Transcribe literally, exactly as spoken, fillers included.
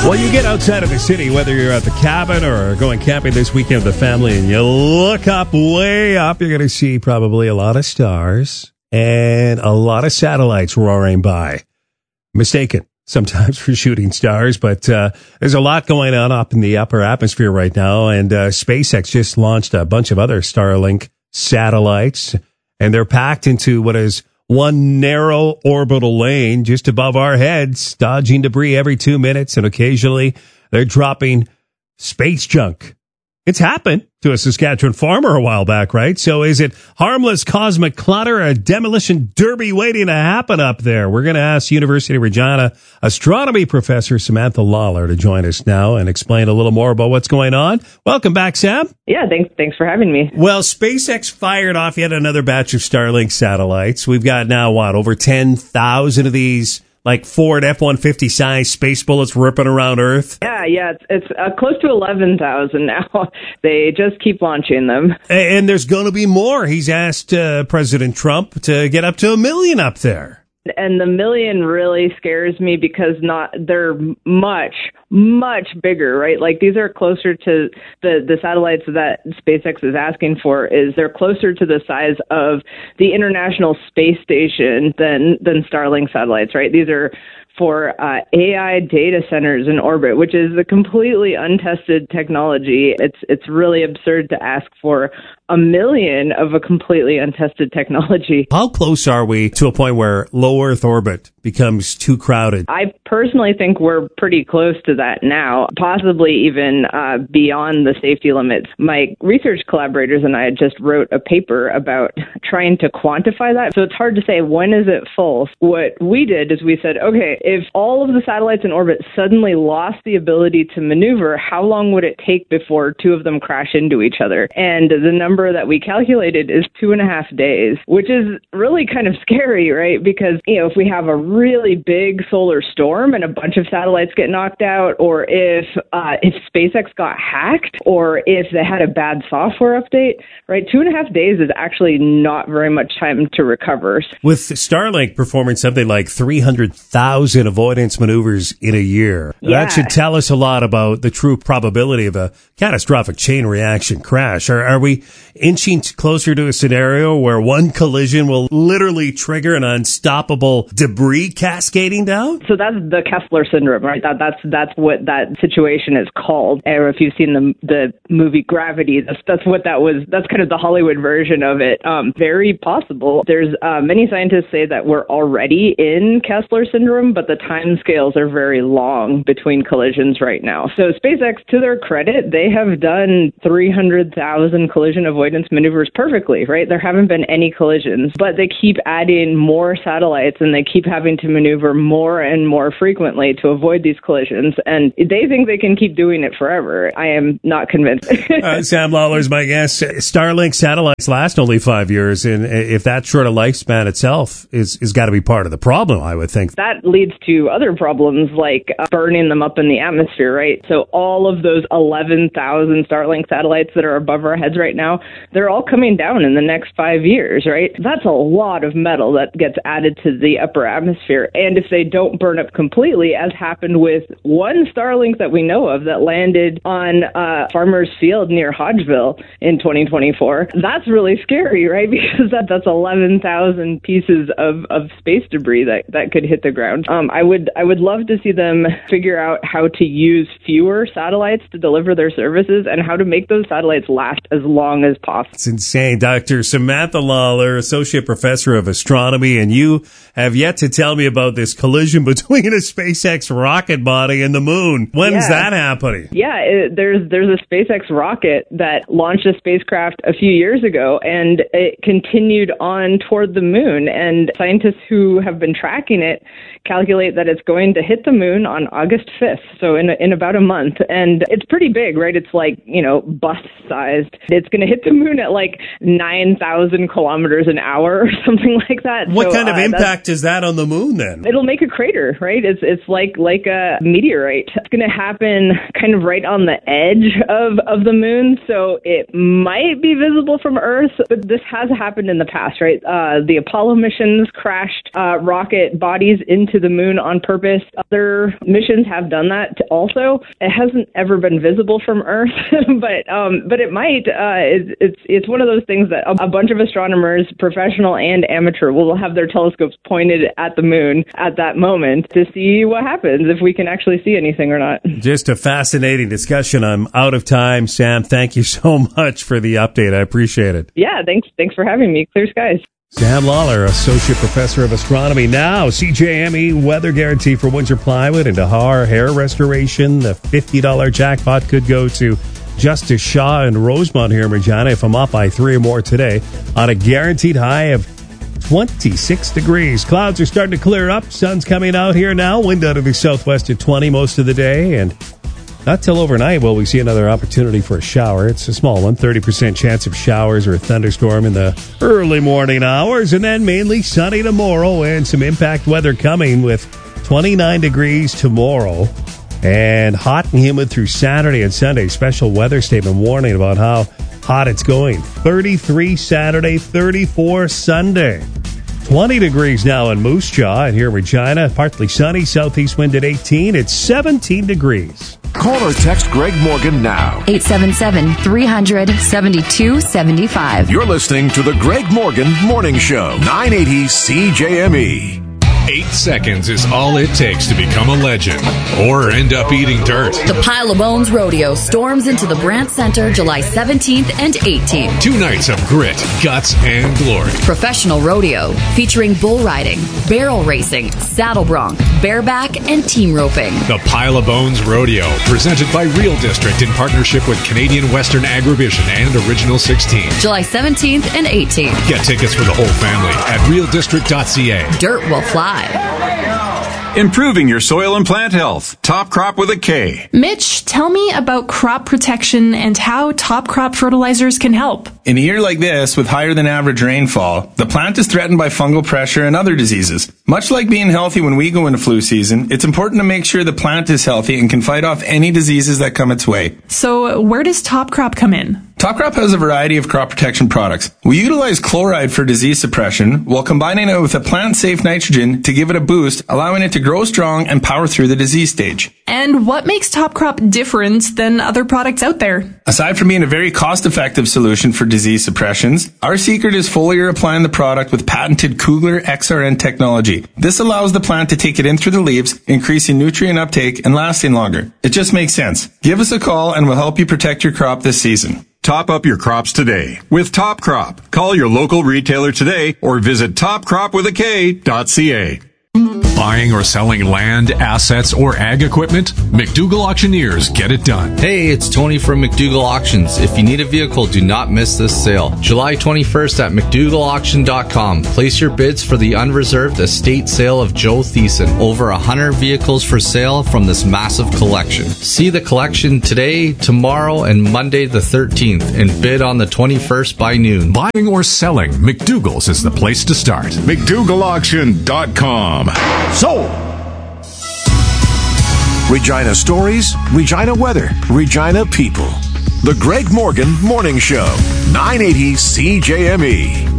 Well, you get outside of the city, whether you're at the cabin or going camping this weekend with the family, and you look up, way up, you're going to see probably a lot of stars and a lot of satellites roaring by. Mistaken sometimes for shooting stars, but uh, there's a lot going on up in the upper atmosphere right now, and uh, SpaceX just launched a bunch of other Starlink satellites, and they're packed into what is one narrow orbital lane just above our heads, dodging debris every two minutes, and occasionally they're dropping space junk. It's happened to a Saskatchewan farmer a while back, right? So is it harmless cosmic clutter, a demolition derby waiting to happen up there? We're going to ask University of Regina astronomy professor Samantha Lawler to join us now and explain a little more about what's going on. Welcome back, Sam. Yeah, thanks, thanks for having me. Well, SpaceX fired off yet another batch of Starlink satellites. We've got now, what, over ten thousand of these like Ford F one fifty size space bullets ripping around Earth? Yeah, yeah, it's, it's uh, close to eleven thousand now. They just keep launching them. And, and there's going to be more. He's asked uh, President Trump to get up to a million up there. And the million really scares me because not they're much, much bigger, right? Like these are closer to the, the satellites that SpaceX is asking for is they're closer to the size of the International Space Station than, than Starlink satellites, right? These are for uh, A I data centers in orbit, which is a completely untested technology. It's it's really absurd to ask for a million of a completely untested technology. How close are we to a point where low Earth orbit becomes too crowded? I personally think we're pretty close to that now, possibly even uh, beyond the safety limits. My research collaborators and I just wrote a paper about trying to quantify that. So it's hard to say when is it full. What we did is we said, okay, if all of the satellites in orbit suddenly lost the ability to maneuver, how long would it take before two of them crash into each other? And the number that we calculated is two and a half days, which is really kind of scary, right? Because, you know, if we have a really big solar storm and a bunch of satellites get knocked out, or if uh, if SpaceX got hacked, or if they had a bad software update, right? Two and a half days is actually not very much time to recover. With Starlink performing something like three hundred thousand avoidance maneuvers in a year, yeah. That should tell us a lot about the true probability of a catastrophic chain reaction crash. Are, are we inching closer to a scenario where one collision will literally trigger an unstoppable debris cascading down? So that's the Kessler syndrome, right? That that's that's what that situation is called. Or if you've seen the the movie Gravity, that's that's what that was. That's kind of the Hollywood version of it. Um, very possible. There's uh, many scientists say that we're already in Kessler syndrome, but the time scales are very long between collisions right now. So SpaceX, to their credit, they have done three hundred thousand collision avoidance maneuvers perfectly, right? There haven't been any collisions, but they keep adding more satellites and they keep having to maneuver more and more frequently to avoid these collisions. And they think they can keep doing it forever. I am not convinced. uh, Sam Lawler's my guest. Starlink satellites last only five years, and if that short a lifespan itself is, is got to be part of the problem, I would think. That leads to other problems like uh, burning them up in the atmosphere, right? So all of those eleven thousand Starlink satellites that are above our heads right now, they're all coming down in the next five years, right? That's a lot of metal that gets added to the upper atmosphere. And if they don't burn up completely, as happened with one Starlink that we know of that landed on uh, Farmers Field near Hodgeville in twenty twenty-four, that's really scary, right? Because that, that's eleven thousand pieces of, of space debris that, that could hit the ground. Um, I would I would love to see them figure out how to use fewer satellites to deliver their services and how to make those satellites last as long as possible. It's insane. Doctor Samantha Lawler, Associate Professor of Astronomy, and you have yet to tell me about this collision between a SpaceX rocket body and the moon. When's yeah. that happening? Yeah, it, there's there's a SpaceX rocket that launched a spacecraft a few years ago, and it continued on toward the moon. And scientists who have been tracking it calculate that it's going to hit the moon on August fifth, so in in about a month. And it's pretty big, right? It's like, you know, bus-sized. It's going to hit the moon at like nine thousand kilometers an hour or something like that. What so, kind of uh, impact is that on the moon then? It'll make a crater, right? It's it's like like a meteorite. It's going to happen kind of right on the edge of, of the moon, so it might be visible from Earth, but this has happened in the past, right? Uh, the Apollo missions crashed uh, rocket bodies into the moon on purpose. Other missions have done that also. It hasn't ever been visible from Earth, but um, but it might. Uh, it's, it's it's one of those things that a, a bunch of astronomers, professional and amateur, will have their telescopes pointed at the moon at that moment to see what happens, if we can actually see anything or not. Just a fascinating discussion. I'm out of time. Sam, thank you so much for the update. I appreciate it. Yeah, thanks. Thanks for having me. Clear skies. Sam Lawler, Associate Professor of Astronomy. Now, C J M E weather guarantee for Windsor Plywood and Dahar Hair Restoration. The fifty dollars jackpot could go to Justice Shaw and Rosemont here in Regina if I'm up by three or more today on a guaranteed high of twenty-six degrees. Clouds are starting to clear up. Sun's coming out here now. Wind out of the southwest at twenty most of the day. And not till overnight will we see another opportunity for a shower. It's a small one, thirty percent chance of showers or a thunderstorm in the early morning hours. And then mainly sunny tomorrow and some impact weather coming with twenty-nine degrees tomorrow. And hot and humid through Saturday and Sunday. Special weather statement warning about how hot it's going. thirty-three Saturday, thirty-four Sunday. twenty degrees now in Moose Jaw and here in Regina. Partly sunny, southeast wind at eighteen. It's seventeen degrees. Call or text Greg Morgan now. eight seven seven, three hundred, seventy-two seventy-five. You're listening to the Greg Morgan Morning Show. nine eighty C J M E. Eight seconds is all it takes to become a legend or end up eating dirt. The Pile of Bones Rodeo storms into the Brant Center July seventeenth and eighteenth. Two nights of grit, guts, and glory. Professional rodeo featuring bull riding, barrel racing, saddle bronc, bareback, and team roping. The Pile of Bones Rodeo, presented by Real District in partnership with Canadian Western Agrivision and Original sixteen. July seventeenth and eighteenth. Get tickets for the whole family at real district dot c a. Dirt will fly. Improving your soil and plant health. Top Crop with a K. Mitch, tell me about crop protection and how Top Crop fertilizers can help. In a year like this, with higher than average rainfall, the plant is threatened by fungal pressure and other diseases. Much like being healthy when we go into flu season, it's important to make sure the plant is healthy and can fight off any diseases that come its way. So where does Top Crop come in? Top Crop has a variety of crop protection products. We utilize chloride for disease suppression while combining it with a plant-safe nitrogen to give it a boost, allowing it to grow strong and power through the disease stage. And what makes Top Crop different than other products out there? Aside from being a very cost-effective solution for disease suppressions, our secret is foliar applying the product with patented Kugler X R N technology. This allows the plant to take it in through the leaves, increasing nutrient uptake and lasting longer. It just makes sense. Give us a call and we'll help you protect your crop this season. Top up your crops today with Top Crop. Call your local retailer today or visit top crop with a K dot c a. Buying or selling land, assets, or ag equipment? McDougall Auctioneers get it done. Hey, it's Tony from McDougall Auctions. If you need a vehicle, do not miss this sale. July twenty-first at mcdougall auction dot com. Place your bids for the unreserved estate sale of Joe Thiessen. Over one hundred vehicles for sale from this massive collection. See the collection today, tomorrow, and Monday the thirteenth, and bid on the twenty-first by noon. Buying or selling, McDougall's is the place to start. mcdougall auction dot com. Sold. Regina stories, Regina weather, Regina people. The Greg Morgan Morning Show. nine eighty C J M E.